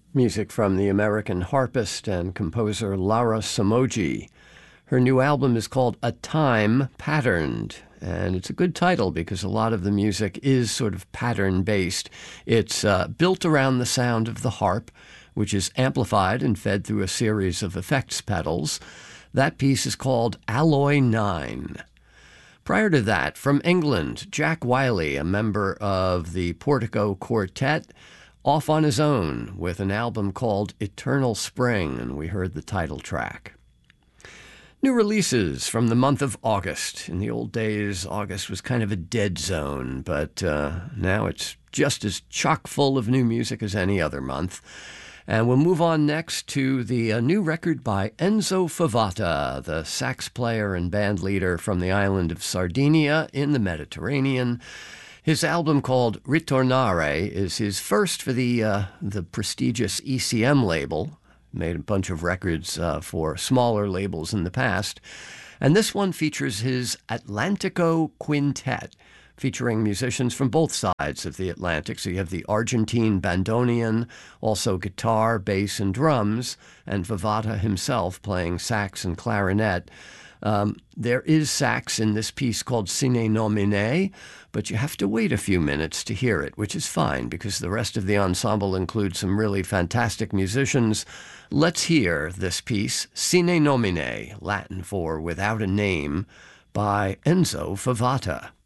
Music from the American harpist and composer Lara Samoji. Her new album is called A Time Patterned, and it's a good title because a lot of the music is sort of pattern-based. It's built around the sound of the harp, which is amplified and fed through a series of effects pedals. That piece is called Alloy 9. Prior to that, from England, Jack Wiley, a member of the Portico Quartet, off on his own with an album called Eternal Spring, and we heard the title track. New releases from the month of August. In the old days, August was kind of a dead zone, but now it's just as chock full of new music as any other month. And we'll move on next to the new record by Enzo Favata, the sax player and band leader from the island of Sardinia in the Mediterranean. His album called Ritornare is his first for the prestigious ECM label. Made a bunch of records for smaller labels in the past. And this one features his Atlantico Quintet, featuring musicians from both sides of the Atlantic. So you have the Argentine bandoneon, also guitar, bass, and drums, and Favata himself playing sax and clarinet. There is sax in this piece called Sine Nomine, but you have to wait a few minutes to hear it, which is fine because the rest of the ensemble includes some really fantastic musicians. Let's hear this piece, Sine Nomine, Latin for Without a Name, by Enzo Favata.